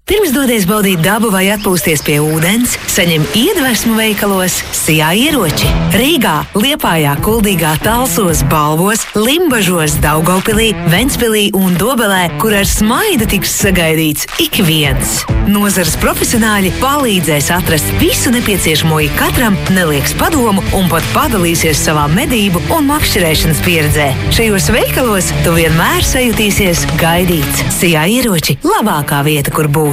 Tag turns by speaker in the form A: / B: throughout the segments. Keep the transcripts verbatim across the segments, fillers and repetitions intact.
A: Pirms dodies baudīt dabu vai atpūsties pie ūdens, saņem iedvesmu veikalos Sijā ieroči. Rīgā, Liepājā, Kuldīgā, Talsos, Balvos, Limbažos, Daugavpilī, Ventspilī un Dobelē, kur ar smaidu tiks sagaidīts ik viens. Nozares profesionāļi palīdzēs atrast visu nepieciešamo ikatram, nelieks padomu un pat padalīsies savā medību un makšķerēšanas pieredzē. Šajos veikalos tu vienmēr sajutīsies gaidīts. Sijā ieroči – labākā vieta, kur būt.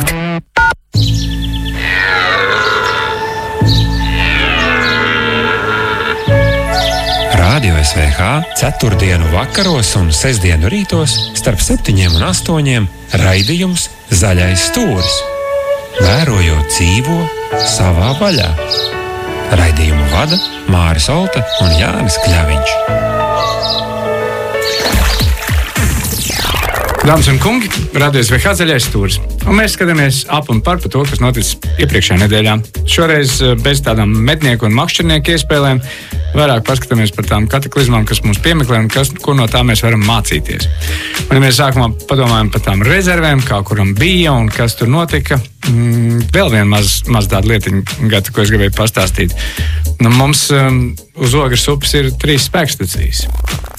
B: Radio S V H ceturtdienu vakaros un sestdienu rītos starp septiņiem un astoņiem raidījums Zaļais stūris. Vērojot dzīvo savā vaļā. Raidījumu vada Māris Olta un Jānis Kļaviņš.
C: Dāmas un kungi, Radio S V H Zaļais stūris. Un mēs skatāmies ap un par par to, kas noticis iepriekšējā nedēļā. Šoreiz bez tādām mednieku un makšķernieku iespēlēm, vairāk paskatāmies par tām kataklizmām, kas mums piemeklē un kas, ko no tā mēs varam mācīties. Un ja mēs sākumā padomājam par tām rezervēm, kā kuram bija un kas tur notika, mm, vēl viena maz, maz tāda lietiņa, gata, ko es gribēju pastāstīt. Nu, mums um, uz Ogres upes ir trīs spēkstacijas.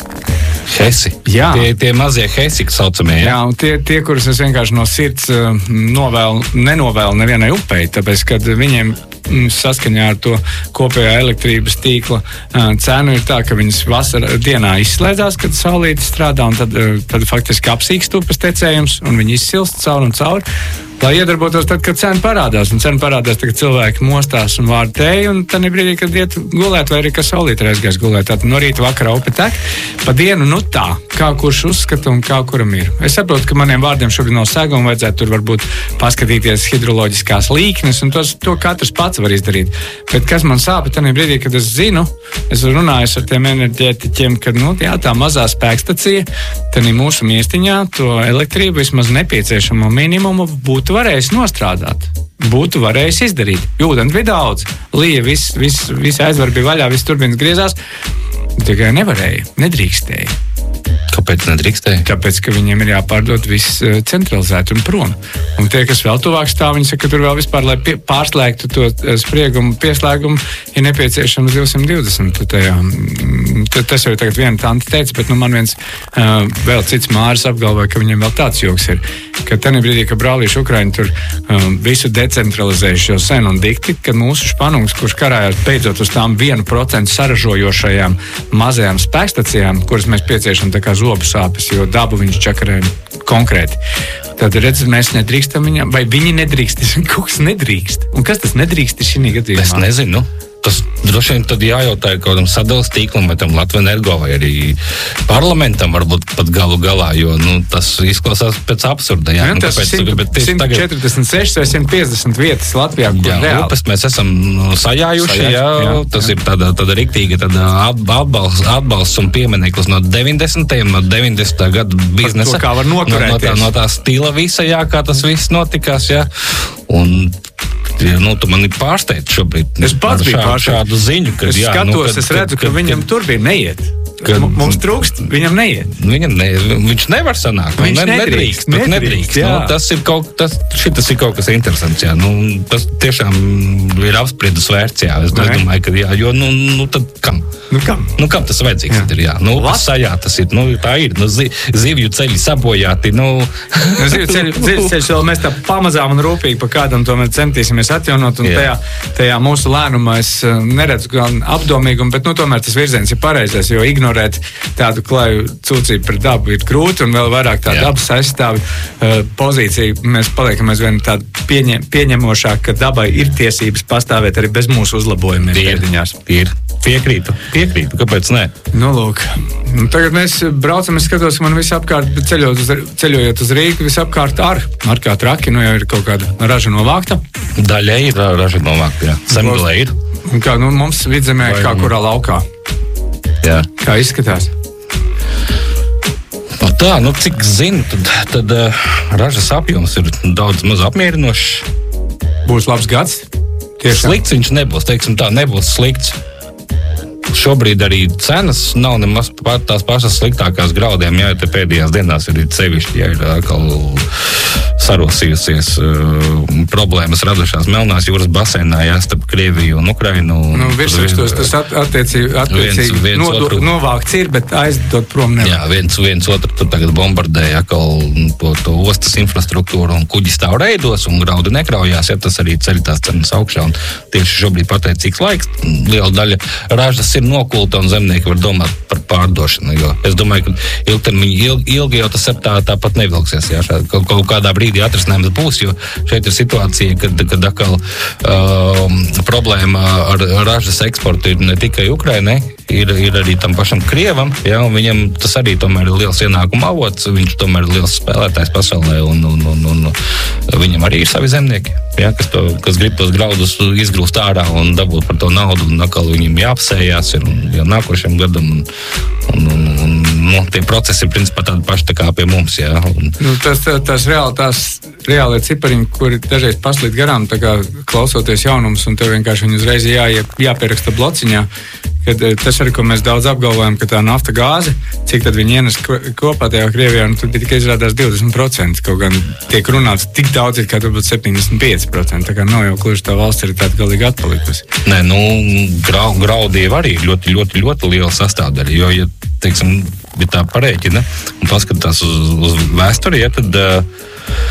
D: Hesi.
C: Jā.
D: Tie, tie mazie hesi, kas saucamie. Jā,
C: jā un tie, tie, kurus es vienkārši no sirds uh, novēlu, nenovēlu nevienai upei, tāpēc, kad viņiem mm, saskaņā ar to kopējā elektrības tīkla uh, cenu ir tā, ka viņas vasara dienā izslēdzās, kad saulīte strādā, un tad, uh, tad faktiski apsīkst upes tecējums, un viņi izsilst caur un caur. Lai iedarbotos tad, kad cena parādās, un cena parādās, tad, kad cilvēki mostās un vārda tēju, un tad brīdī, kad iet gulēt, vai arī, ka saulīte aizgājas gulēt. Tātad no rīta vakarā upe tek, pa dienu, nu tā, kā kurš uzskata un kā kuram ir. Es saprotu, ka maniem vārdiem šobrīd nav seguma, vajadzētu tur varbūt paskatīties hidroloģiskās līknes, un tos, to katrs pats var izdarīt. Bet kas man sāpa, tad brīdī, kad es zinu, es runāju ar tiem enerģētiķiem, ka, nu, jā, tā mazā spēkstacija, tad mūsu miestiņā to elektrību vismaz nepieciešamo minimumu būtu varējis nostrādāt, būtu varējis izdarīt. Ūdens bija daudz, lija, viss vis, vis aizvar bija vaļā, viss turbinas griezās, tikai nevarēja, nedrīkstēja.
D: Kāpēc nedrīkstēja?
C: Tāpēc, ka viņiem ir jāpārdod viss centralizēt un prom. Un tie, kas vēl tuvāk stāv, viņi saka, ka tur vēl vispār, lai pie, pārslēgtu to spriegumu, pieslēgumu, ir nepieciešams divsimt divdesmit. Tajā. Tas jau ir tagad viena tante teica, bet nu, man viens uh, vēl cits Māris apgalvoja, ka viņiem vēl tāds joks ir, ka tenī brīdī, ka brālīši Ukraiņi tur um, visu decentralizējuši jau sen un dikti, ka mūsu španungs, kurš karājās beidzot uz tām vienu procentu saražojošajām mazajām spēkstacijām, kuras mēs pieciešam tā kā zobu sāpes, jo dabu viņš čakarē konkrēti. Tad redz, mēs nedrīkstam viņam, vai viņi nedrīkst, kaut kas nedrīkst. Un kas tas nedrīkst ir šī gadījumā?
D: Es nezinu. Tas droši vien tad jājautā kādam sadales tīklam, vai tam Latvenergo, vai arī parlamentam varbūt pat galu galā, jo nu, tas izklausās pēc absurda. Jā,
C: jā,
D: nu,
C: tas
D: kāpēc,
C: simt četrdesmit seši vai simt piecdesmit vietas Latvijā, kur
D: jā,
C: reāli.
D: Upes mēs esam sajājuši,
C: Sajājuši,
D: jā,
C: jā,
D: tas
C: jā.
D: ir tāda, tāda riktīga tāda atbalsts, atbalsts un piemineklis no deviņdesmitajiem, no deviņdesmitā gada biznesa.
C: To, kā var noturēties.
D: No, no, tā, no tā stila visa, jā, kā tas viss notikās, jā. Un nu, tu mani pārsteidz šobrīd.
C: Es pats biju pārsteidz.
D: Šādu ziņu, kad,
C: es
D: jā,
C: skatos,
D: nu, kad,
C: es redzu, ka
D: kad,
C: viņam
D: kad,
C: tur bija neiet.
D: Kad,
C: mums trūkst, viņam neiet.
D: Viņam ne, viņš nevar sanākt.
C: Viņš
D: ne,
C: nedrīkst,
D: nedrīkst, nedrīkst,
C: nedrīkst,
D: nu, tas ir kaut, tas, šitas ir kaut kas interesants, jā. Nu, tas tiešām ir apspriedus vērts, jā. Es
C: ne?
D: domāju, ka jā, jo, nu, nu tad kam?
C: Nu, kam?
D: Nu, kam tas vajadzīgs jā. Ir, jā. Nu, upes sajā tas ir, nu, tā ir. Nu, zi, zivju ceļi sabojāti, nu.
C: nu zivju ceļi, zivju ceļus vēl mēs tā pamazām un rūpīgi pa kādam tomēr centīsimies atjaunot, un tajā, tajā mūsu lēnumā es neredzu gan apdomīgumu, bet, nu, tomēr tas virziens ir pareizais, jo ignorēt tādu klaju cūcību pret dabu ir grūti, un vēl vairāk tā dabas aizstāvi uh, pozīcija. Mēs paliekam aizvien tādu pieņem, pieņemošāk, ka dabai ir tiesības pastāvēt arī bez mūsu uzlabojumiem pēdiņās.
D: Ir. Piekrītu, piekrītu, kāpēc ne?
C: Nu, lūk. Nu, tagad mēs braucam, es skatos, man visu apkārt, ceļot uz, ceļojot uz Rīgu, visu apkārt ar, ar kā traki, nu jau ir kaut kāda raža novākta.
D: Daļai ir raža novākta, jā. Zemgalē ir.
C: Un kā, nu, mums vidzemē kā kurā laukā.
D: Jā.
C: Kā izskatās?
D: No tā, nu, cik zinu, tad, tad uh, ražas apjoms ir daudz maz apmierinošs.
C: Būs labs gads? Tiešām.
D: Slikts viņš nebūs, teiksim tā, nebūs slikts. Šobrīd arī cenas nav nemaz tās pašas sliktākās graudiem, jā, te pēdējās dienās ir sevišķi, jā, ir atkal sarosījusies uh, problēmas radušās Melnās jūras basēnā, jā, starp Krieviju un Ukrainu.
C: Nu, virsrakstos tas at, attiecīgi, attiecīgi viens, viens nodo, otru, novākts ir, bet aizdot prom nevar.
D: Jā, viens, viens otru tur tagad bombardēja atkal to, to ostas infrastruktūru un kuģi stāv reidos un graudi nekraujās, ja tas arī ceļ tās cenas augšā. Un tieši šobrīd pateicīgs laiks, liela daļa ražas ir nokulta un zemnieki var domāt par pārdošanu, jo es domāju, ka ilgtermiņa, ilgi, ilgi jau tas ir tā, tāpat nevilksies, jā, šādi, kaut, kaut kādā brīdī atrisinājums būs, jo šeit ir situācija, kad, kad atkal um, problēma ar ražas eksportu ir ne tikai Ukrainai, ir, ir arī tam pašam Krievam, jā, un viņam tas arī tomēr ir liels ienākuma avots, viņš tomēr ir liels spēlētājs pasaulē, un, un, un, un viņam arī ir savi zemnieki, jā, kas, to, kas grib tos graudus izgrūst ārā un dabūt par to naudu, un atkal viņam jāapsējās ir jau nākošajam gadam, un, un, un, un nu, tie procesi ir principā tādi paši tā kā pie mums, jā. Un...
C: Nu, tas, tas reāli, tās reālie cipariņi, kuri dažreiz paslīd garām, tā kā klausoties jaunums, un tev vienkārši viņi uzreiz jā, jāpieraksta blociņā, kad tas arī, ko mēs daudz apgalvojam, ka tā nafta gāze, cik tad viņi ienes kopā tajā Krievijā, un tad tikai izrādās divdesmit procenti, kaut gan tiek runāts tik daudz, kā tur būtu septiņdesmit pieci procenti, tā kā nav jau kluži tā valsts ir tāda galīgi atpalikusi.
D: Nē, nu, grau, graudība arī ļoti, ļoti, ļoti liela sastāvdaļa, jo, ja, teiksim, ja tā parēķina un paskatās uz, uz vēsturi, ja, tad uh,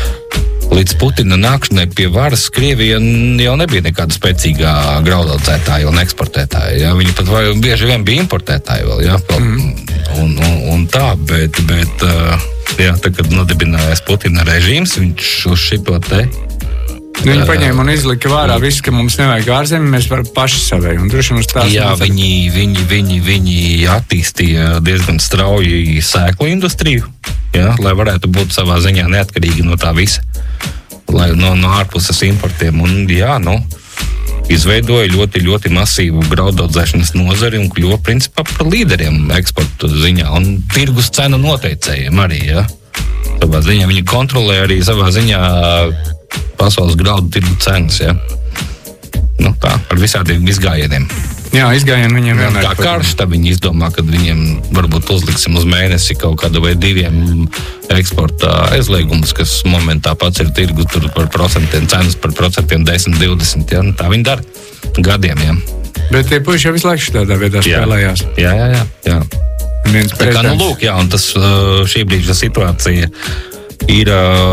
D: līdz Putina nākšanai pie varas Krievija jau nebija nekāda spēcīgā graudaudzētāja un eksportētāja. Ja? Viņi pat vai, bieži vien bija importētāji vēl, ja? mm. un, un, un tā, bet, bet uh, jā, tā, kad nodibinājās Putina režīms, viņš uz šito te
C: Viņi paņēma un izlika vārā visu, ka mums nevajag ārzemi, mēs varam paši savēju. Un droši mums tās
D: jā, viņi, viņi, viņi, viņi attīstīja diezgan strauji sēklu industriju, jā, lai varētu būt savā ziņā neatkarīgi no tā visa, lai no, no ārpuses importiem. Un jā, nu, izveidoja ļoti, ļoti masīvu graudaudzēšanas nozari un kļuva principā par līderiem eksporta ziņā un tirgus cenu noteicējiem arī, jā. Savā ziņā viņi kontrolē arī savā ziņā pasaules graudu tirgu cenas, ja? Nu tā, ar visādiem izgājieniem.
C: Jā, izgājieni viņiem vienmēr.
D: Kā karš, tad viņi izdomā, kad viņiem varbūt uzliksim uz mēnesi kaut kādu vai diviem eksporta aizliegumus, kas momentā pats ir tirgu tur par procentiem, cenas par procentiem desmit, divdesmit, ja? Nu, tā viņi dara gadiem, ja.
C: Bet tie puiši jau visu laiku tādā veidā spēlējās.
D: Jā, jā, jā, jā. Tā kā, nu lūk, jā, un tas šī brīža situācija ir,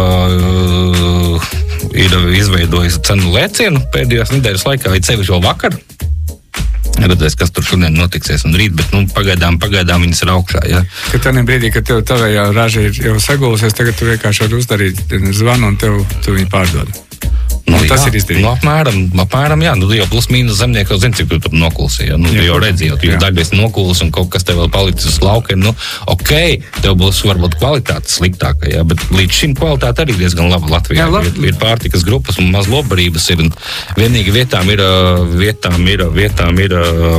D: uh, ir izveidojusi cenu lēcienu pēdējās nedēļas laikā, it sevišķi vēl vakar. Redzēs, kas tur šodien notiksies un rīt, bet nu, pagaidām, pagaidām viņas ir augšā. Ja?
C: Kad tādā brīdī, kad tev tavējā raža ir jau sagulusies, tagad tu vienkārši vari uzdarīt zvanu un tev tu viņu pārdod. Nu, tas jā, ir izdarīts.
D: Nu, apmēram, apmēram, jā, nu, jau plus mīnus zemnieki jau zina, cik tu tur nokulsi. Ja? Nu, jā, tu jau redzi, jo tu jau daļbies nokulis un kaut kas tev vēl palicis uz laukiem. Nu, ok, tev būs varbūt kvalitāte sliktāka, jā, bet līdz šim kvalitāte arī diezgan laba Latvijā. Jā, lab... ir, ir pārtikas grupas un maz lobbarības ir. Vienīgi vietām ir, vietām ir, vietām ir,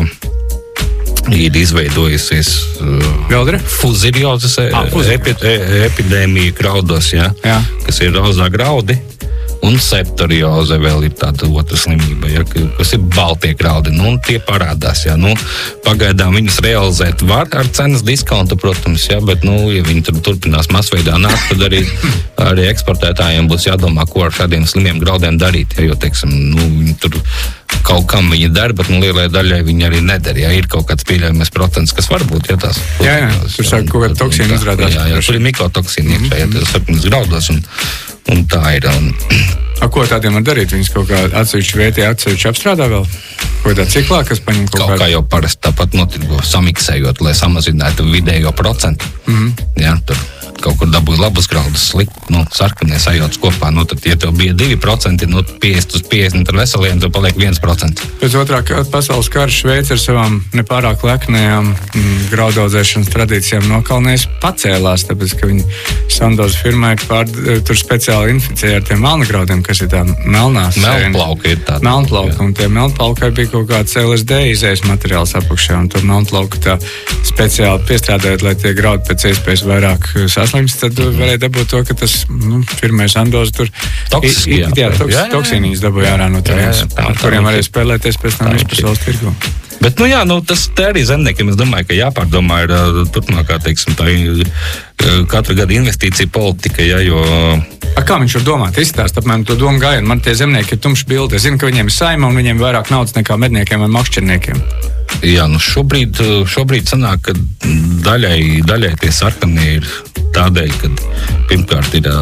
D: ir izveidojusies
C: uh,
D: fuziriozes ah, epi, epidēmija graudos, jā, jā. Kas ir rozā graudi. Un septorioze vēl ir tāda otra slimība, ja, kas ir baltie graudi. Nu, tie parādās. Ja. Nu, pagaidām viņus realizēt var ar cenas diskontu, protams, ja, bet, nu, ja viņi tur turpinās masveidā nākt, tad arī, arī eksportētājiem būs jādomā, ko ar šādiem slimiem graudiem darīt. Ja, jo, teiksim, nu, viņi tur kaut kam viņi dara, bet nu, lielai daļai viņi arī nedara. Ja. Ir kaut kāds pieļaujamais procents, kas var būt. Ja, tās,
C: jā, jā, tur sāk kaut kāda toksīna izrādās.
D: Jā, jā, tur ir mikrotoksīni iekšā, ja, tas septiņas graudos. Un, Un tā ir. Un...
C: A, ko tādiem var darīt? Viņus kaut kā atsevišķi vietī, atsevišķi apstrādā vēl? Ko tādā ciklā, kas paņem kaut,
D: kaut kā jau parasti tāpat notirgo samiksējot, lai samazinātu vidējo procentu. Mm-hmm. Jā, tur kaut kur dabūja labus graudus, slikti, nu, sarkanie sajautas kopā. Nu, tad, ja tev bija divi procenti, nu, piecdesmit uz piecdesmit ar veseliem, tad paliek viens procents.
C: Pēc otrā pasaules kara Šveice ar savām nepārāk leknējām mm, graudaudzēšanas tradīcijām nokalnēs pacēlās, tāpēc, ka viņi Sandoz firmai pār, tur speciāli inficēja ar tiem melnagraudiem, kas ir tā melnās.
D: Melnplauka ir tāda.
C: Melnplauka, un tie melnplaukai bija kaut kāds L S D izējas materiāls apakšā, un tur melnplauka tā speciāli piestrādājot, lai tie graudi pēc iespējas vairāk saslims, tad mm-hmm. varēja dabūt to, ka tas, nu, firmai Sandoz tur
D: Toksiski,
C: i, i, jā, jā, toks, toksīniņas dabūja ārā no turienes, ar kuriem varēja spēlēties pēc tam vispasaules tirgu.
D: Bet, nu jā, nu, tas te arī zemniekiem, es domāju, ka jāpārdomā ir turpmākā, teiksim, tā katru gadu investīcija politika, ja, jo...
C: A, kā viņš var domāt? Izstāst apmēram to domu gājienu. Man tie zemnieki ir tumši bildi. Es zinu, ka viņiem ir saima un viņiem vairāk naudas nekā medniekiem vai makšķerniekiem.
D: Jā, nu šobrīd, šobrīd sanāk, ka daļai, daļai tie sarkanie ir tādēļ, ka pirmkārt ir...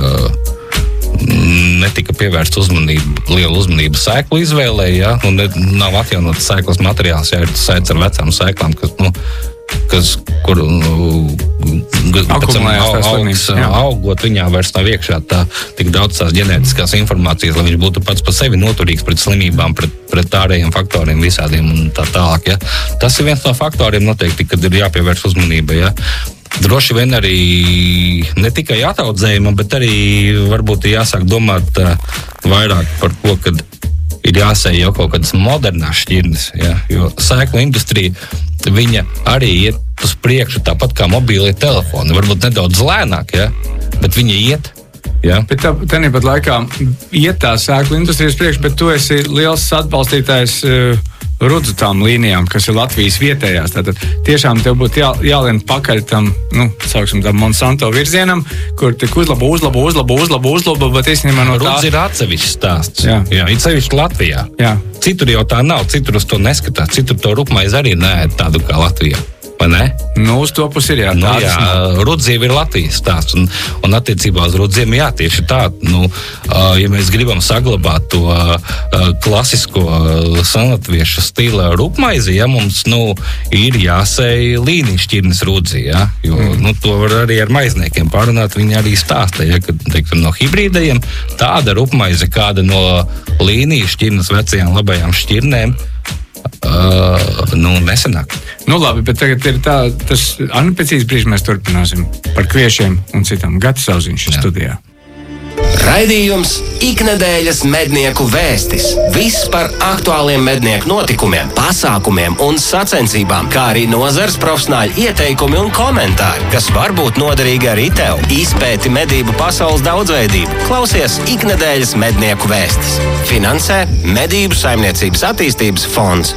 D: netika pievērsta uzmanība, liela uzmanība sēklu izvēlē, ja? Nu, ne, nav atjaunotas sēklas materiāls, ja ir sēts ar vecām sēklām, kas, nu, kas kur nu, pēc tam augs, augot, viņā vairs nav iekšā tā tik daudz tās ģenētiskās informācijas, lai viņš būtu pats par sevi noturīgs pret slimībām, pret, pret ārējiem faktoriem visādiem un tā tālāk. Ja? Tas ir viens no faktoriem noteikti, kad ir jāpievērš uzmanība. Ja? Droši vien arī ne tikai ataudzējuma, bet arī varbūt jāsāk domāt uh, vairāk par to, kad ir jāsēj jau kaut kādas modernās šķirnes, ja? Jo sēklu industrija, viņa arī iet uz priekšu tāpat kā mobīlie telefoni, varbūt nedaudz lēnāk, ja? Bet viņa iet. Ja?
C: Bet tā, tāpat laikā iet tā sēklu industrijas priekš, bet tu esi liels atbalstītājs uh, rudzutām līnijām, kas ir Latvijas vietējās. Tātad tiešām tev būtu jā, jālien pakaļ tam, nu, sauksim tam Monsanto virzienam, kur tik uzlabo, uzlabo, uzlabo, uzlabo, uzlabo, bet īstenībā no tā...
D: Rudz ir atsevišķs stāsts.
C: Jā.
D: Jā, it sevišķi Latvijā.
C: Jā.
D: Citur jau tā nav, citur uz to neskatās, citur to rupmaizi arī neēd tādu kā Latvijā. Vai ne?
C: Nu, uz to pusi ir jā.
D: Nu, jā, rudzieva ir Latvijas stāsts. Un, un attiecībā uz rudziem, jā, tieši tā, nu, ja mēs gribam saglabāt to klasisko sanatviešu stila rupmaizi, ja mums, nu, ir jāsēj līnišķirnes rudzi, ja, jo, mm. nu, to var arī ar maizniekiem pārunāt, viņi arī stāsta, ja, ka, teiksim, no hibrīdajiem tāda rupmaize, kāda no līnišķirnes vecajām labajām šķirnēm, Uh, nu, nesenāk.
C: Nu, labi, bet tagad ir tā, tas, Anna, pēc īsa brīža mēs turpināsim par kviešiem un citām. Gatis Sauziņš studijā.
E: Raidījums Iknedēļas mednieku vēstis. Viss par aktuāliem mednieku notikumiem, pasākumiem un sacensībām, kā arī nozars profesionāļu ieteikumi un komentāri, kas var būt noderīgi arī tev. Izpēti medību pasaules daudzveidību. Klausies Iknedēļas mednieku vēstis. Finansē Medību saimniecības attīstības fonds.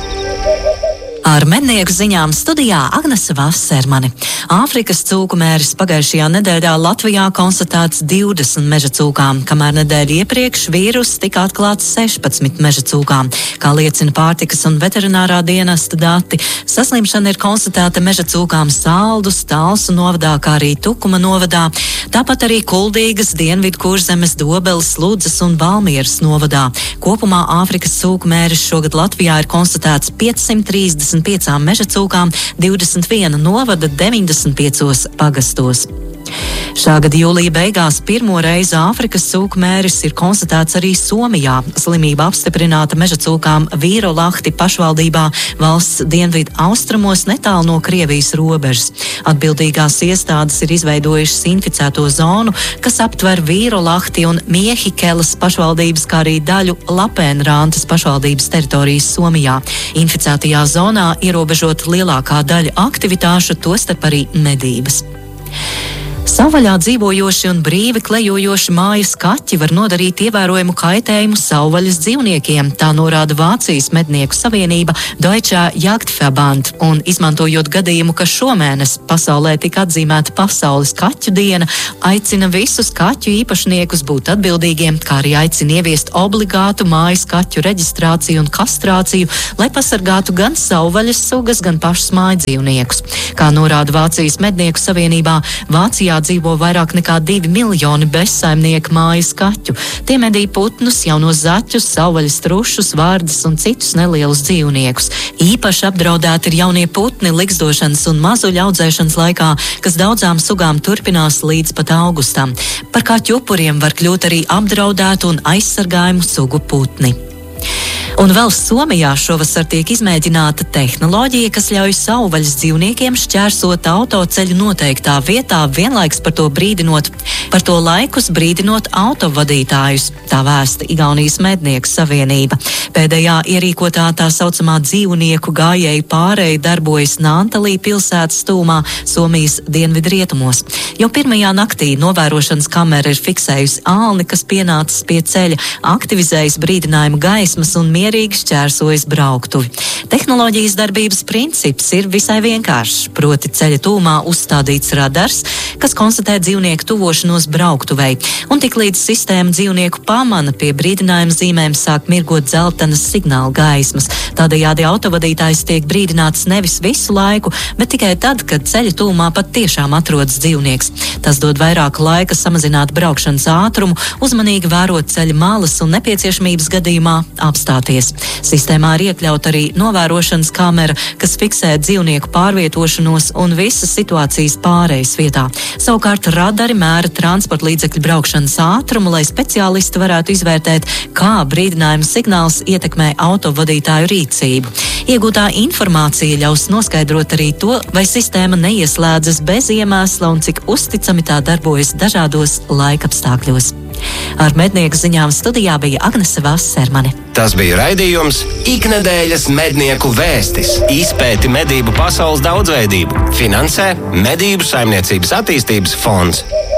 A: Ar mednieku ziņām studijā Agnese Vasermani. Āfrikas cūku mēris pagājušajā nedēļā Latvijā konstatēts divdesmit meža cūkām, kamēr nedēļu iepriekš vīruss tika atklāts sešpadsmit meža cūkām. Kā liecina pārtikas un veterinārā dienesta dati, saslimšana ir konstatēta meža cūkām Saldus, Talsu novadā, kā arī Tukuma novadā, tāpat arī Kuldīgas, Dienvidu Kurzemes, Dobeles, Ludzas un Valmieras novadā. Kopumā Āfrikas cūku mēris šogad Latvijā ir konstatēts piecsimt trīsdesmit piecām meža cūkām, divdesmit viena novada, deviņdesmit piecos pagastos. Šā gada jūlija beigās pirmo reizi Āfrikas cūku mēris ir konstatēts arī Somijā. Slimība apstiprināta meža cūkām Vīrolahti pašvaldībā valsts dienvidu austrumos netālu no Krievijas robežas. Atbildīgās iestādes ir izveidojušas inficēto zonu, kas aptver Vīrolahti un Miehikelas pašvaldības, kā arī daļu Lapēnrantas pašvaldības teritorijas Somijā. Inficētajā zonā ierobežot lielākā daļa aktivitāšu, tostarp arī medības. Savvaļā dzīvojoši un brīvi klejojoši mājas kaķi var nodarīt ievērojumu kaitējumu savvaļas dzīvniekiem, tā norāda Vācijas mednieku savienība Deutsche Jagdverband, un izmantojot gadījumu, ka šomēnes pasaulē tika atzīmēta pasaules kaķu diena, aicina visus kaķu īpašniekus būt atbildīgiem, kā arī aicina ieviest obligātu mājas kaķu reģistrāciju un kastrāciju, lai pasargātu gan savvaļas sugas, gan pašus mājdzīvniekus. Kā norāda Vācijas mednieku savienībā, Vācijā dzīvo vairāk nekā divi miljoni bezsaimnieku mājas kaķu. Tie medī putnus, jaunos zaķus, savvaļas trušus, vārdas un citus nelielus dzīvniekus. Īpaši apdraudēti ir jaunie putni ligzdošanas un mazuļu audzēšanas laikā, kas daudzām sugām turpinās līdz pat augustam. Par kaķu upuriem var kļūt arī apdraudētu un aizsargājumu sugu putni. Un vēl Somijā šovasar tiek izmēģināta tehnoloģija, kas ļauj savvaļas dzīvniekiem šķērsot autoceļu noteiktā vietā, vienlaiks par to brīdinot, par to laikus brīdinot autovadītājus. Tā vēsta Igaunijas mednieku savienība. Pēdējā ierīkotā tā saucamā dzīvnieku gājēju pārēja darbojas Nantalī pilsētas stūmā, Somijas dienvidrietumos. Jau pirmajā naktī novērošanas kamera ir fiksējusi ālni, kas pienācis pie ceļa, aktivizējis brīdinājumu gaismas un mierīgi
F: mierīgi šķērsojis brauktuvi. Tehnoloģijas darbības princips ir visai vienkāršs, proti ceļa tūmā uzstādīts radars, kas konstatē dzīvnieku tuvošanos brauktuvei, un tiklīdz sistēma dzīvnieku pamana, pie brīdinājuma zīmēm sāk mirgot dzeltenas signāla gaismas. Tādējādi autovadītājs tiek brīdināts nevis visu laiku, bet tikai tad, kad ceļa tūmā pat tiešām atrodas dzīvnieks. Tas dod vairāk laika samazināt braukšanas ātrumu, uzmanīgi vērot ceļa malas un nepieciešamības gadījumā apstāties. Sistēmā ir iekļaut arī novērošanas kamera, kas fiksē dzīvnieku pārvietošanos un visas situācijas pārejas vietā. Savukārt radari mēra transporta līdzekļu braukšanas ātrumu, lai speciālisti varētu izvērtēt, kā brīdinājuma signāls ietekmē autovadītāju rīcību. Iegūtā informācija ļaus noskaidrot arī to, vai sistēma neieslēdzas bez iemesla un cik uzticami tā darbojas dažādos laikapstākļos. Ar mednieku ziņām studijā bija Agnese Vassermane.
E: Tas bija raidījums Iknedēļas mednieku vēstis. Izpēti medību pasaules daudzveidību. Finansē Medību saimniecības attīstības fonds.